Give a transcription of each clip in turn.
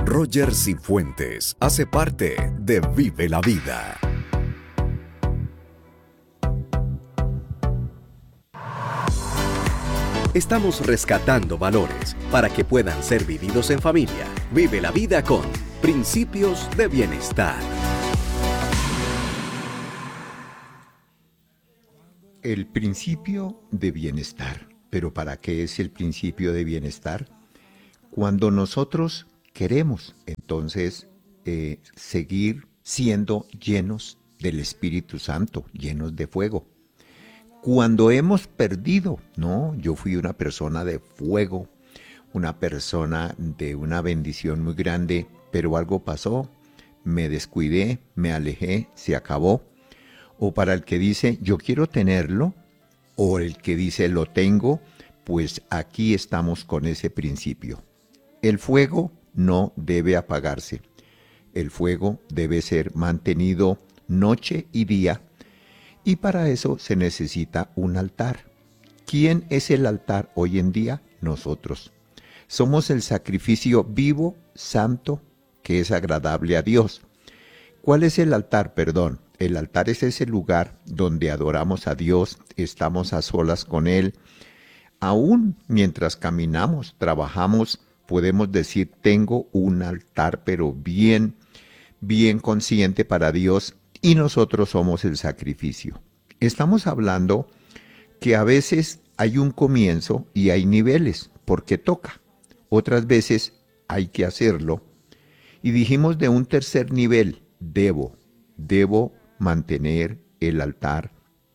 Roger Cifuentes hace parte de Vive la Vida. Estamos rescatando valores para que puedan ser vividos en familia. Vive la vida con Principios de Bienestar. El principio de bienestar. ¿Pero para qué es el principio de bienestar? Cuando nosotros queremos, entonces, seguir siendo llenos del Espíritu Santo, llenos de fuego. Cuando hemos perdido, no, yo fui una persona de fuego, una persona de una bendición muy grande, pero algo pasó, me descuidé, me alejé, se acabó. O para el que dice, yo quiero tenerlo, o el que dice, lo tengo, pues aquí estamos con ese principio. El fuego no debe apagarse. El fuego debe ser mantenido noche y día, y para eso se necesita un altar. ¿Quién es el altar hoy en día? Nosotros. Somos el sacrificio vivo, santo, que es agradable a Dios. ¿Cuál es el altar? Perdón. El altar es ese lugar donde adoramos a Dios, estamos a solas con Él. Aún mientras caminamos, trabajamos, podemos decir, tengo un altar, pero bien consciente para Dios, y nosotros somos el sacrificio. Estamos hablando que a veces hay un comienzo y hay niveles, porque toca. Otras veces hay que hacerlo. Y dijimos de un tercer nivel, debo mantener el altar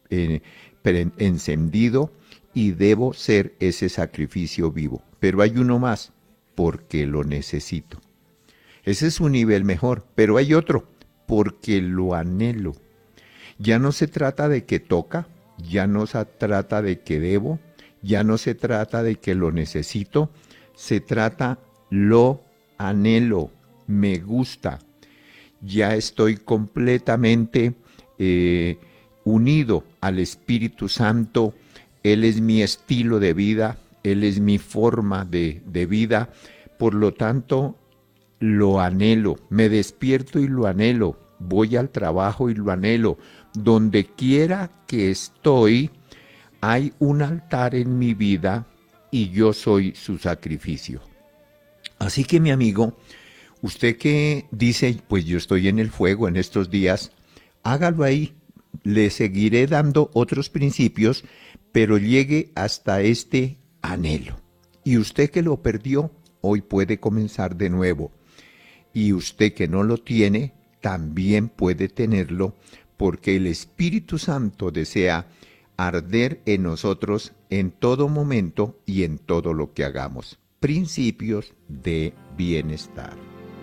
encendido y debo ser ese sacrificio vivo. Pero hay uno más, porque lo necesito. Ese es un nivel mejor, pero hay otro, porque lo anhelo. Ya no se trata de que toca, ya no se trata de que debo, ya no se trata de que lo necesito, se trata lo anhelo, me gusta. Ya estoy completamente unido al Espíritu Santo. Él es mi estilo de vida, Él es mi forma de vida. Por lo tanto, lo anhelo, me despierto y lo anhelo, voy al trabajo y lo anhelo. Donde quiera que estoy, hay un altar en mi vida y yo soy su sacrificio. Así que, mi amigo, usted que dice, pues yo estoy en el fuego en estos días, hágalo ahí. Le seguiré dando otros principios, pero llegue hasta este anhelo. Y usted que lo perdió, hoy puede comenzar de nuevo. Y usted que no lo tiene, también puede tenerlo, porque el Espíritu Santo desea arder en nosotros en todo momento y en todo lo que hagamos. Principios de bienestar.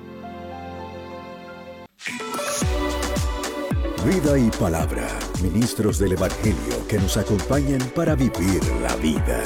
Vida y palabra, ministros del Evangelio que nos acompañan para vivir la vida.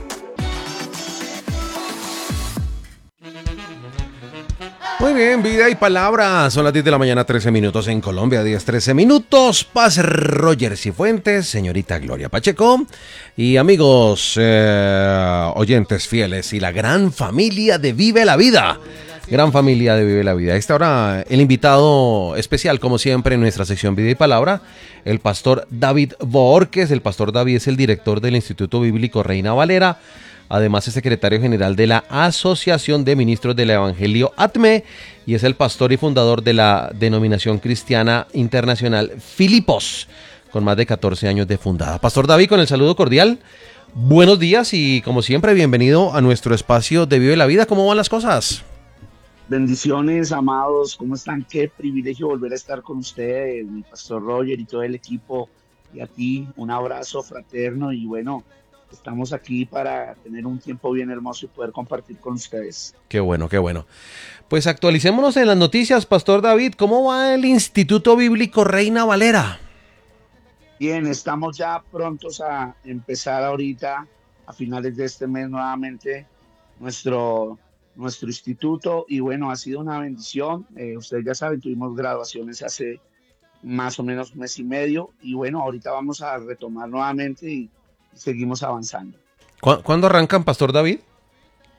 Muy bien, vida y palabra. Son las 10 de la mañana, 13 minutos en Colombia, 10, 13 minutos. Paz, Roger Cifuentes, señorita Gloria Pacheco y amigos oyentes fieles y la gran familia de Vive la Vida. Gran familia de Vive la Vida. A esta hora, el invitado especial, como siempre, en nuestra sección Vida y Palabra, el pastor David Bohórquez. El pastor David es el director del Instituto Bíblico Reina Valera. Además es secretario general de la Asociación de Ministros del Evangelio ATME y es el pastor y fundador de la denominación cristiana internacional Filipos, con más de 14 años de fundada. Pastor David, con el saludo cordial, buenos días y como siempre bienvenido a nuestro espacio de Vive la Vida. ¿Cómo van las cosas? Bendiciones, amados, ¿cómo están? Qué privilegio volver a estar con ustedes, mi pastor Roger y todo el equipo, y a ti un abrazo fraterno y bueno, estamos aquí para tener un tiempo bien hermoso y poder compartir con ustedes. Qué bueno, qué bueno. Pues actualicémonos en las noticias, pastor David. ¿Cómo va el Instituto Bíblico Reina Valera? Bien, estamos ya prontos a empezar ahorita, a finales de este mes nuevamente, nuestro instituto y bueno, ha sido una bendición. Ustedes ya saben, tuvimos graduaciones hace más o menos un mes y medio y bueno, ahorita vamos a retomar nuevamente y seguimos avanzando. ¿Cuándo arrancan, pastor David?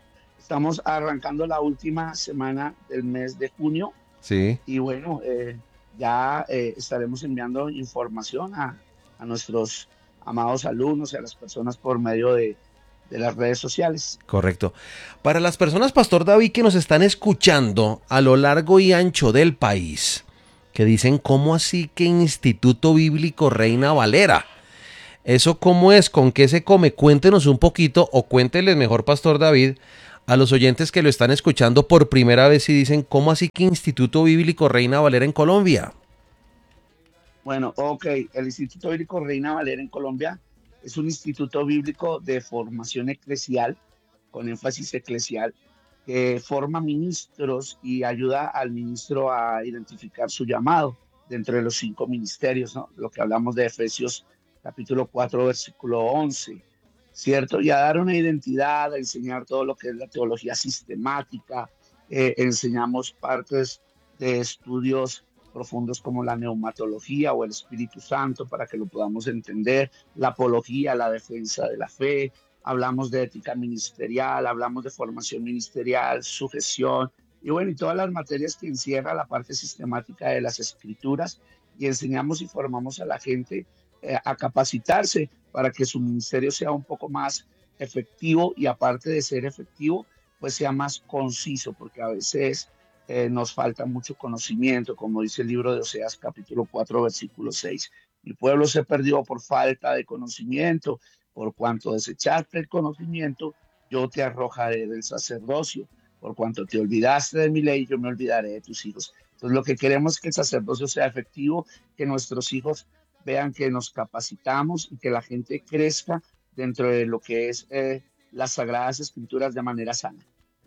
Estamos arrancando la última semana del mes de junio Sí. y bueno, ya estaremos enviando información a nuestros amados alumnos y a las personas por medio de las redes sociales. Correcto. Para las personas, Pastor David, que nos están escuchando a lo largo y ancho del país, que dicen, ¿cómo así que Instituto Bíblico Reina Valera? ¿Eso cómo es? ¿Con qué se come? Cuéntenos un poquito, o cuénteles mejor, Pastor David, a los oyentes que lo están escuchando por primera vez y dicen, ¿cómo así que Instituto Bíblico Reina Valera en Colombia? Bueno, ok, el Instituto Bíblico Reina Valera en Colombia es un instituto bíblico de formación eclesial, con énfasis eclesial, que forma ministros y ayuda al ministro a identificar su llamado dentro de los 5 ministerios, ¿no? Lo que hablamos de Efesios capítulo 4, versículo 11, ¿cierto? Y a dar una identidad, a enseñar todo lo que es la teología sistemática, enseñamos partes de estudios profundos como la neumatología o el Espíritu Santo para que lo podamos entender, la apología, la defensa de la fe, hablamos de ética ministerial, hablamos de formación ministerial, sujeción, y bueno, y todas las materias que encierra la parte sistemática de las escrituras, y enseñamos y formamos a la gente a capacitarse para que su ministerio sea un poco más efectivo y aparte de ser efectivo, pues sea más conciso, porque a veces nos falta mucho conocimiento, como dice el libro de Oseas capítulo 4, versículo 6. Mi pueblo se perdió por falta de conocimiento, por cuanto desechaste el conocimiento, yo te arrojaré del sacerdocio. Por cuanto te olvidaste de mi ley, yo me olvidaré de tus hijos. Entonces, lo que queremos es que el sacerdocio sea efectivo, que nuestros hijos vean que nos capacitamos y que la gente crezca dentro de lo que es las Sagradas Escrituras de manera sana.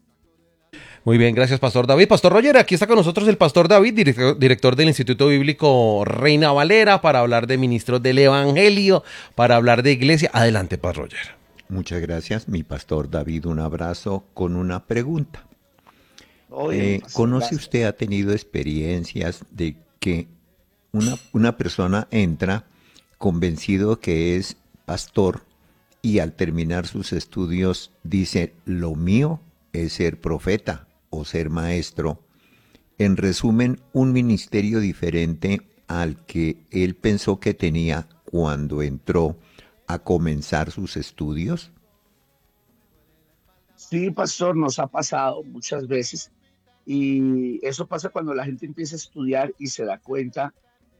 Muy bien, gracias, Pastor David. Pastor Roger, aquí está con nosotros el Pastor David, director del Instituto Bíblico Reina Valera, para hablar de ministros del Evangelio, para hablar de iglesia. Adelante, Pastor Roger. Muchas gracias, mi pastor David. Un abrazo con una pregunta. Oye, pastor, ¿Conoce gracias. usted, ha tenido experiencias de que una persona entra convencido que es pastor y al terminar sus estudios dice, lo mío es ser profeta o ser maestro? En resumen, un ministerio diferente al que él pensó que tenía cuando entró a comenzar sus estudios. Sí, pastor, nos ha pasado muchas veces y eso pasa cuando la gente empieza a estudiar y se da cuenta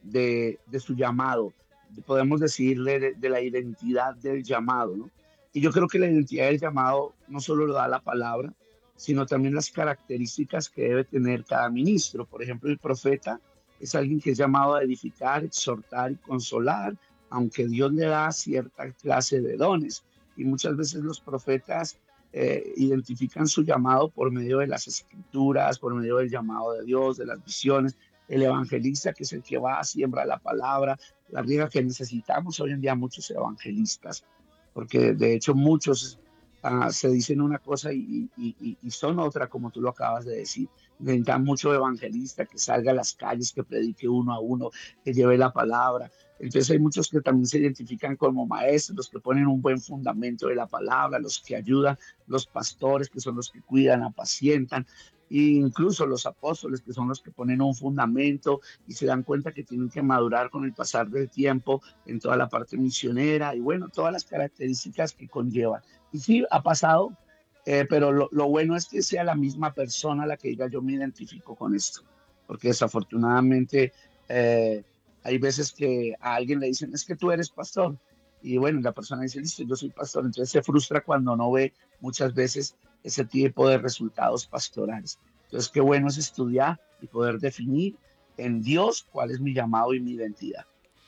de su llamado, podemos decirle de la identidad del llamado, ¿no? Y yo creo que la identidad del llamado no solo lo da la palabra, sino también las características que debe tener cada ministro. Por ejemplo, el profeta es alguien que es llamado a edificar, exhortar y consolar, aunque Dios le da cierta clase de dones. Y muchas veces los profetas identifican su llamado por medio de las escrituras, por medio del llamado de Dios, de las visiones. El evangelista, que es el que va a siembrar la palabra, la riega, que necesitamos hoy en día muchos evangelistas, porque de hecho muchos se dicen una cosa y son otra, como tú lo acabas de decir. Necesitan mucho evangelista que salga a las calles, que predique uno a uno, que lleve la palabra. Entonces hay muchos que también se identifican como maestros, los que ponen un buen fundamento de la palabra, los que ayudan, los pastores, que son los que cuidan, apacientan, e incluso los apóstoles, que son los que ponen un fundamento y se dan cuenta que tienen que madurar con el pasar del tiempo en toda la parte misionera y bueno, todas las características que conllevan. Y sí, ha pasado, pero lo bueno es que sea la misma persona la que diga yo me identifico con esto, porque desafortunadamente eh, hay veces que a alguien le dicen es que tú eres pastor y bueno, la persona dice listo, yo soy pastor, entonces se frustra cuando no ve muchas veces ese tipo de resultados pastorales. Entonces qué bueno es estudiar y poder definir en Dios cuál es mi llamado y mi identidad.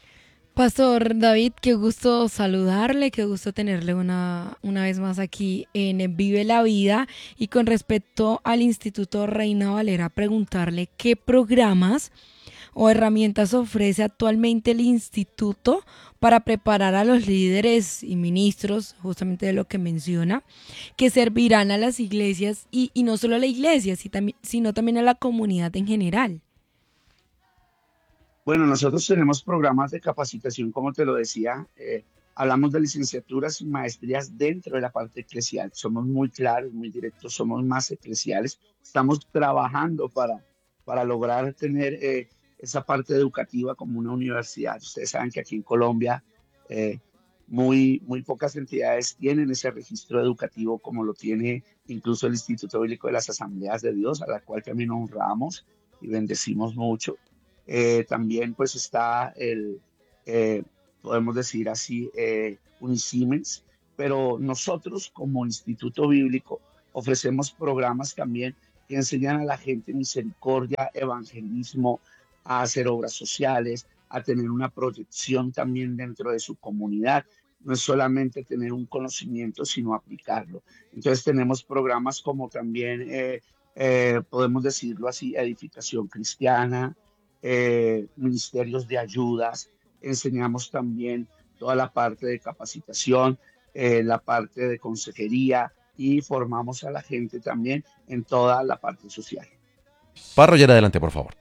Pastor David, qué gusto saludarle, qué gusto tenerle una vez más aquí en Vive la Vida. Y con respecto al Instituto Reina Valera, preguntarle qué programas o herramientas ofrece actualmente el instituto para preparar a los líderes y ministros, justamente de lo que menciona, que servirán a las iglesias y no solo a la iglesia, sino también a la comunidad en general. Bueno, nosotros tenemos programas de capacitación, como te lo decía, Hablamos de licenciaturas y maestrías dentro de la parte eclesial. Somos muy claros, muy directos, somos más eclesiales. Estamos trabajando para lograr tener esa parte educativa como una universidad. Ustedes saben que aquí en Colombia eh, muy pocas entidades tienen ese registro educativo como lo tiene incluso el Instituto Bíblico de las Asambleas de Dios, a la cual también honramos y bendecimos mucho. También pues está eh, podemos decir así, Unisiemens, pero nosotros como Instituto Bíblico ofrecemos programas también que enseñan a la gente misericordia, evangelismo, a hacer obras sociales, a tener una proyección también dentro de su comunidad. No es solamente tener un conocimiento, sino aplicarlo. Entonces tenemos programas como también, podemos decirlo así, edificación cristiana, ministerios de ayudas. Enseñamos también toda la parte de capacitación, la parte de consejería y formamos a la gente también en toda la parte social. Pa Roger, adelante, por favor.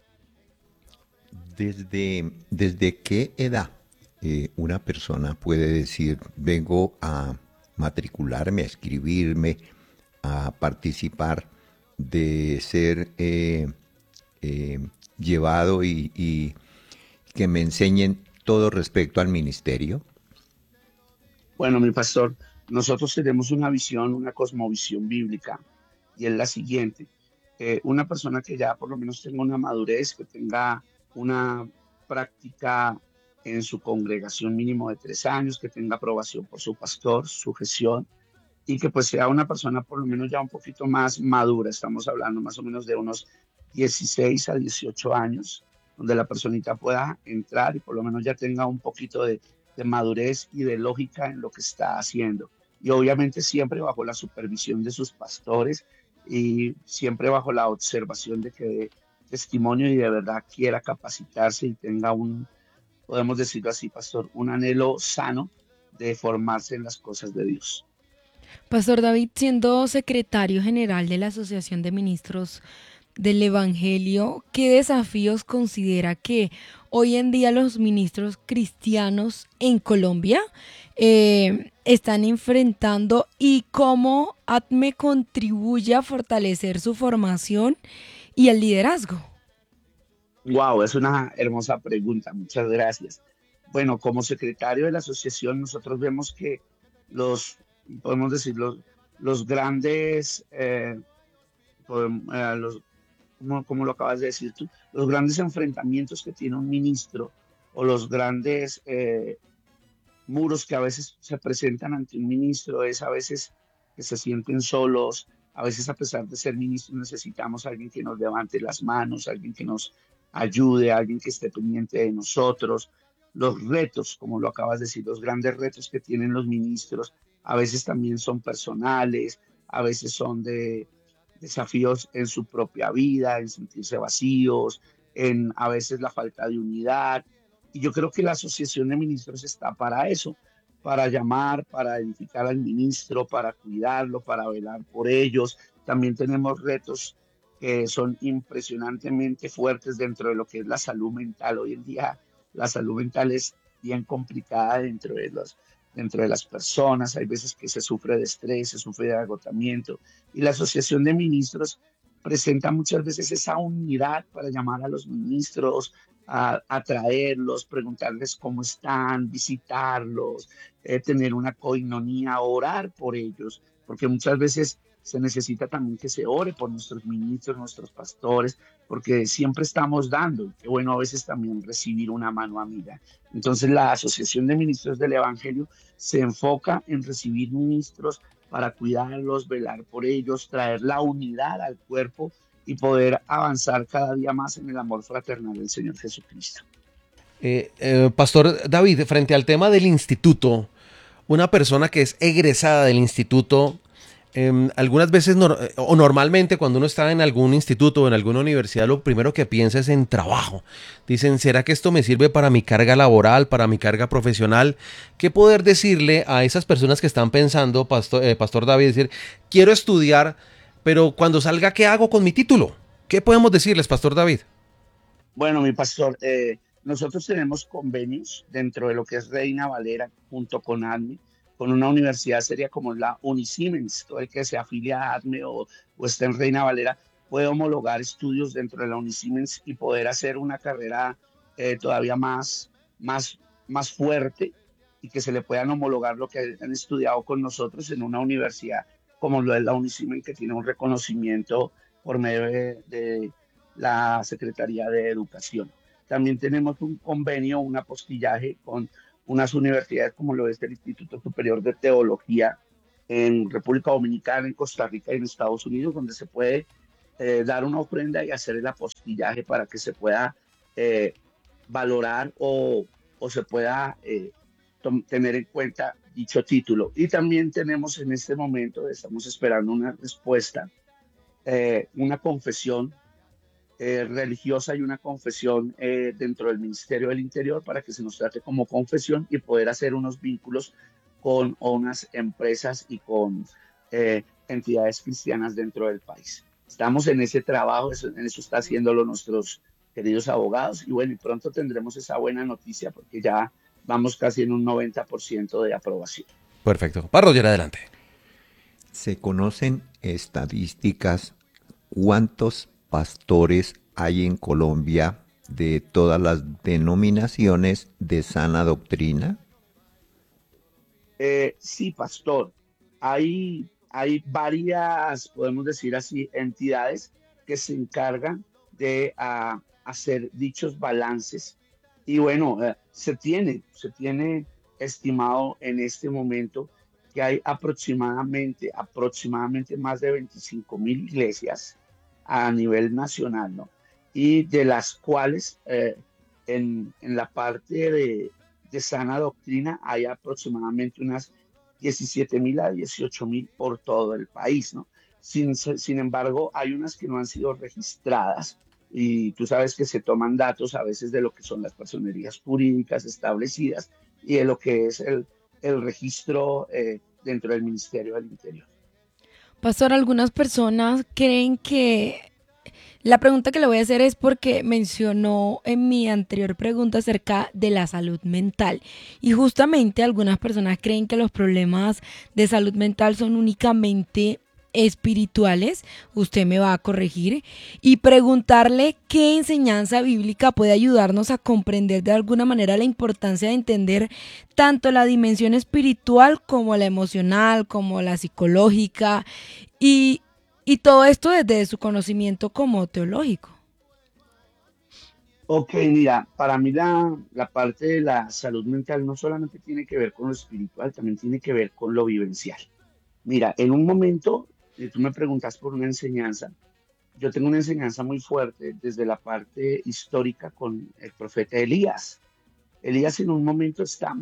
¿Desde qué edad una persona puede decir, vengo a matricularme, a escribirme, a participar, de ser llevado y que me enseñen todo respecto al ministerio? Bueno, mi pastor, nosotros tenemos una visión, una cosmovisión bíblica y es la siguiente. Una persona que ya por lo menos tenga una madurez, que tenga una práctica en su congregación mínimo de 3 años, que tenga aprobación por su pastor, sujeción, y que pues sea una persona por lo menos ya un poquito más madura. Estamos hablando más o menos de unos 16 a 18 años, donde la personita pueda entrar y por lo menos ya tenga un poquito de madurez y de lógica en lo que está haciendo. Y obviamente siempre bajo la supervisión de sus pastores y siempre bajo la observación de que dé testimonio y de verdad quiera capacitarse y tenga podemos decirlo así, pastor, un anhelo sano de formarse en las cosas de Dios. Pastor David, siendo secretario general de la Asociación de Ministros del Evangelio, ¿qué desafíos considera que hoy en día los ministros cristianos en Colombia están enfrentando y cómo ATME contribuye a fortalecer su formación y el liderazgo? Wow, es una hermosa pregunta, muchas gracias. Bueno, como secretario de la asociación, nosotros vemos que los, podemos decir, los grandes, los como lo acabas de decir tú, los grandes enfrentamientos que tiene un ministro o los grandes muros que a veces se presentan ante un ministro es a veces que se sienten solos, a veces a pesar de ser ministro necesitamos a alguien que nos levante las manos, alguien que nos ayude, alguien que esté pendiente de nosotros. Los retos, como lo acabas de decir, los grandes retos que tienen los ministros a veces también son personales, a veces son de desafíos en su propia vida, en sentirse vacíos, en a veces la falta de unidad. Y yo creo que la Asociación de Ministros está para eso, para llamar, para edificar al ministro, para cuidarlo, para velar por ellos. También tenemos retos que son impresionantemente fuertes dentro de lo que es la salud mental. Hoy en día la salud mental es bien complicada dentro de las personas. Hay veces que se sufre de estrés, se sufre de agotamiento. Y la Asociación de Ministros presenta muchas veces esa unidad para llamar a los ministros, a traerlos, preguntarles cómo están, visitarlos, tener una coinonía, orar por ellos, porque muchas veces se necesita también que se ore por nuestros ministros, nuestros pastores, porque siempre estamos dando, y qué bueno a veces también recibir una mano amiga. Entonces la Asociación de Ministros del Evangelio se enfoca en recibir ministros para cuidarlos, velar por ellos, traer la unidad al cuerpo y poder avanzar cada día más en el amor fraternal del Señor Jesucristo. Pastor David, frente al tema del instituto, una persona que es egresada del instituto, algunas veces o normalmente cuando uno está en algún instituto o en alguna universidad, lo primero que piensa es en trabajo. Dicen, ¿será que esto me sirve para mi carga laboral, para mi carga profesional? ¿Qué poder decirle a esas personas que están pensando, Pastor David, decir, quiero estudiar, pero cuando salga, ¿qué hago con mi título? ¿Qué podemos decirles, Pastor David? Bueno, mi pastor, nosotros tenemos convenios dentro de lo que es Reina Valera junto con ADME, con una universidad seria como es la Unisiemens. Todo el que se afilia a ADME o está en Reina Valera puede homologar estudios dentro de la Unisiemens y poder hacer una carrera todavía más, más fuerte y que se le puedan homologar lo que han estudiado con nosotros en una universidad como lo es la Unisimen, que tiene un reconocimiento por medio de la Secretaría de Educación. También tenemos un convenio, un apostillaje con unas universidades como lo es el Instituto Superior de Teología en República Dominicana, en Costa Rica y en Estados Unidos, donde se puede dar una ofrenda y hacer el apostillaje para que se pueda eh, valorar o se pueda tener en cuenta dicho título. Y también tenemos en este momento, estamos esperando una respuesta, una confesión religiosa y una confesión dentro del Ministerio del Interior para que se nos trate como confesión y poder hacer unos vínculos con unas empresas y con entidades cristianas dentro del país. Estamos en ese trabajo, en eso está haciéndolo nuestros queridos abogados y bueno, y pronto tendremos esa buena noticia porque ya vamos casi en un 90% de aprobación. Perfecto. Para Roger, adelante. ¿Se conocen estadísticas cuántos pastores hay en Colombia de todas las denominaciones de sana doctrina? Sí, pastor. Hay varias, podemos decir así, entidades que se encargan de hacer dichos balances. Y bueno, se tiene estimado en este momento que hay aproximadamente más de 25.000 iglesias a nivel nacional, ¿no? Y de las cuales en la parte de sana doctrina hay aproximadamente unas 17.000 a 18.000 por todo el país, ¿no? Sin embargo, hay unas que no han sido registradas y tú sabes que se toman datos a veces de lo que son las personerías jurídicas establecidas y de lo que es el registro dentro del Ministerio del Interior. Pastor, algunas personas creen que la pregunta que le voy a hacer es porque mencionó en mi anterior pregunta acerca de la salud mental y justamente algunas personas creen que los problemas de salud mental son únicamente espirituales, usted me va a corregir, y preguntarle qué enseñanza bíblica puede ayudarnos a comprender de alguna manera la importancia de entender tanto la dimensión espiritual como la emocional, como la psicológica y y todo esto desde su conocimiento como teológico. Ok, mira, para mí la parte de la salud mental no solamente tiene que ver con lo espiritual, también tiene que ver con lo vivencial. Mira, en un momento, tú me preguntas por una enseñanza, yo tengo una enseñanza muy fuerte desde la parte histórica con el profeta Elías. Elías en un momento está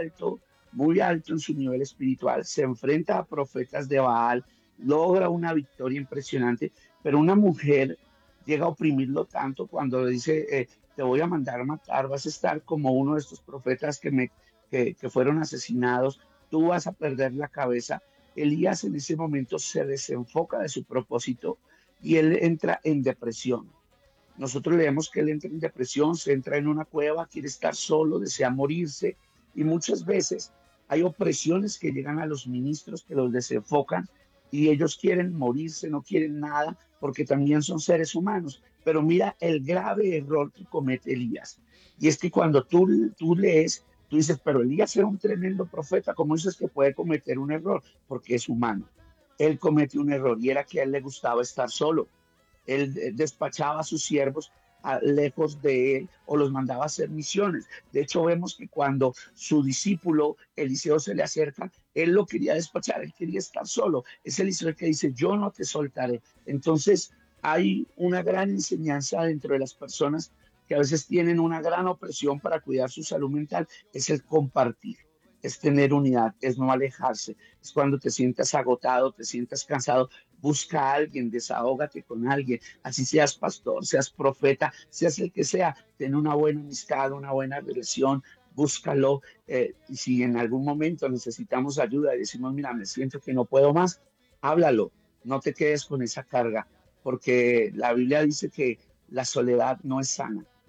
muy alto en su nivel espiritual, se enfrenta a profetas de Baal, logra una victoria impresionante, pero una mujer llega a oprimirlo tanto cuando le dice, te voy a mandar a matar, vas a estar como uno de estos profetas que fueron asesinados, tú vas a perder la cabeza. Elías en ese momento se desenfoca de su propósito y él entra en depresión. Nosotros leemos que él entra en depresión, se entra en una cueva, quiere estar solo, desea morirse y muchas veces hay opresiones que llegan a los ministros que los desenfocan y ellos quieren morirse, no quieren nada porque también son seres humanos. Pero mira el grave error que comete Elías. Y es que cuando tú lees, tú dices, pero Elías era un tremendo profeta, ¿cómo dices que puede cometer un error? Porque es humano. Él cometió un error y era que a él le gustaba estar solo. Él despachaba a sus siervos lejos de él o los mandaba a hacer misiones. De hecho, vemos que cuando su discípulo Eliseo se le acerca, él lo quería despachar, él quería estar solo. Es Eliseo el que dice, yo no te soltaré. Entonces, hay una gran enseñanza dentro de las personas que a veces tienen una gran opresión para cuidar su salud mental, es el compartir, es tener unidad, es no alejarse, es cuando te sientas agotado, te sientas cansado, busca a alguien, desahógate con alguien, así seas pastor, seas profeta, seas el que sea, ten una buena amistad, una buena relación, búscalo, y si en algún momento necesitamos ayuda y decimos, mira, me siento que no puedo más, háblalo, no te quedes con esa carga, porque la Biblia dice que la soledad no es sana.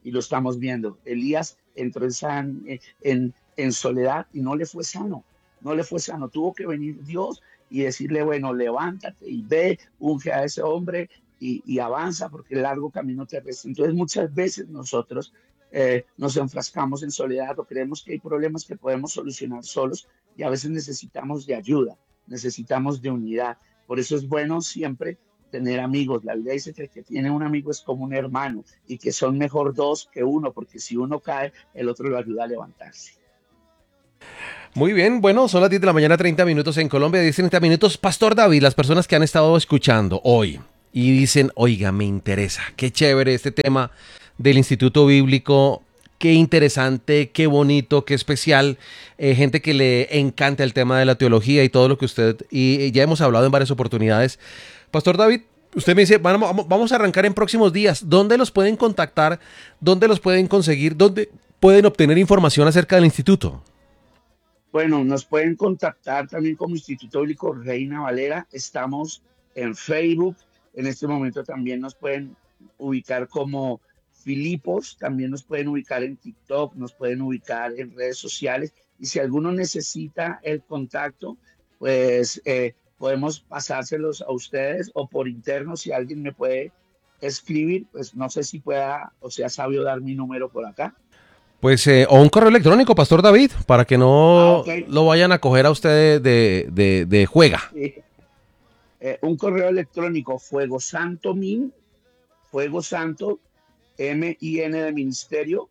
y lo estamos viendo. Elías entró en soledad y no le fue sano, no le fue sano. Tuvo que venir Dios y decirle, bueno, levántate y ve, unge a ese hombre y avanza porque el largo camino te resta. Entonces muchas veces nosotros nos enfrascamos en soledad o creemos que hay problemas que podemos solucionar solos y a veces necesitamos de ayuda, necesitamos de unidad. Por eso es bueno siempre tener amigos. La Biblia dice que el que tiene un amigo es como un hermano y que son mejor dos que uno, porque si uno cae, el otro lo ayuda a levantarse. Muy bien, bueno, son las 10 de la mañana, 30 minutos en Colombia, 10, 30 minutos. Pastor David, las personas que han estado escuchando hoy y dicen, oiga, me interesa, qué chévere este tema del Instituto Bíblico, qué interesante, qué bonito, qué especial, gente que le encanta el tema de la teología y todo lo que y ya hemos hablado en varias oportunidades. Pastor David, usted me dice, vamos a arrancar en próximos días. ¿Dónde los pueden contactar? ¿Dónde los pueden conseguir? ¿Dónde pueden obtener información acerca del instituto? Bueno, nos pueden contactar también como Instituto Bíblico Reina Valera. Estamos en Facebook. En este momento también nos pueden ubicar como Filipos. También nos pueden ubicar en TikTok, nos pueden ubicar en redes sociales. Y si alguno necesita el contacto, pues podemos pasárselos a ustedes o por interno. Si alguien me puede escribir, pues no sé si pueda o sea sabio dar mi número por acá. Pues, o un correo electrónico, Pastor David, para que no Okay. lo vayan a coger a usted de juega. Sí. Un correo electrónico, fuegosanto.min, fuegosanto, M-I-N de ministerio,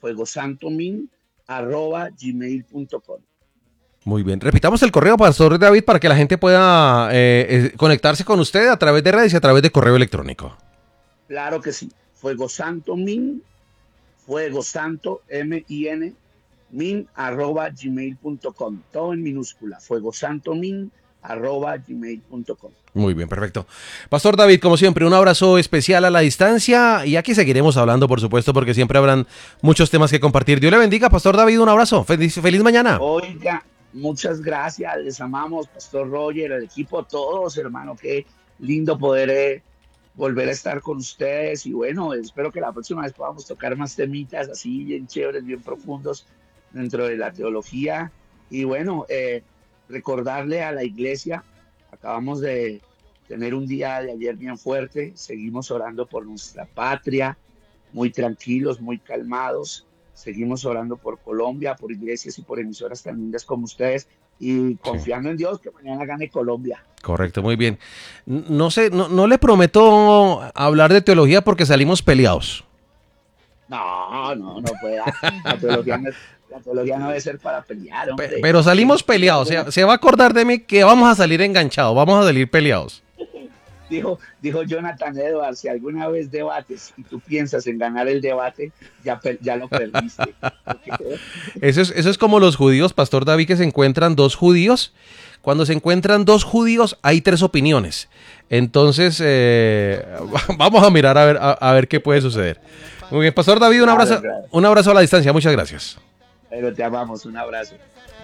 fuegosantomin@gmail.com. Muy bien, repitamos el correo, Pastor David, para que la gente pueda conectarse con usted a través de redes y a través de correo electrónico. Claro que sí, fuegosantomin, fuegosanto, M-I-N, min@gmail.com, todo en minúscula, fuegosantomin@gmail.com. Muy bien, perfecto. Pastor David, como siempre, un abrazo especial a la distancia y aquí seguiremos hablando, por supuesto, porque siempre habrán muchos temas que compartir. Dios le bendiga, Pastor David, un abrazo. Feliz mañana. Oiga, muchas gracias, les amamos, Pastor Roger, el equipo, todos, hermano, qué lindo poder volver a estar con ustedes y bueno, espero que la próxima vez podamos tocar más temitas así bien chéveres, bien profundos dentro de la teología y bueno, recordarle a la iglesia, acabamos de tener un día de ayer bien fuerte, seguimos orando por nuestra patria, muy tranquilos, muy calmados, seguimos orando por Colombia, por iglesias y por emisoras tan lindas como ustedes y confiando en Dios que mañana gane Colombia. Correcto, muy bien. No sé, no le prometo hablar de teología porque salimos peleados. No puede. La teología no debe ser para pelear, hombre. Pero salimos peleados. Se va a acordar de mí que vamos a salir enganchados, vamos a salir peleados. Dijo Jonathan Edwards, si alguna vez debates y tú piensas en ganar el debate, ya lo perdiste. Eso es como los judíos, Pastor David, que se encuentran dos judíos. Cuando se encuentran dos judíos, hay tres opiniones. Entonces, vamos a mirar a ver qué puede suceder. Muy bien, Pastor David, un abrazo a la distancia. Muchas gracias. Pero te amamos, un abrazo.